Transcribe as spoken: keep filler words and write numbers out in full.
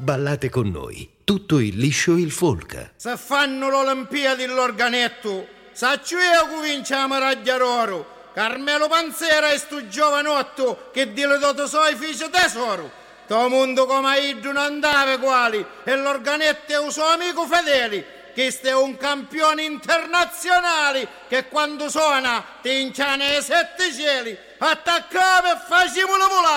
ballate con noi tutto il liscio il folk. Se fanno l'Olimpiadi l'organetto, saccio io che vinciamo Ragliaroro, Carmelo Panzera e sto giovanotto che di le dote suoi fece tesoro. To mondo come Iddu non andava quali, e l'organetto è un suo amico fedeli. Questo è un campione internazionale che quando suona ti inciana i sette cieli, attaccava e facciamolo volare.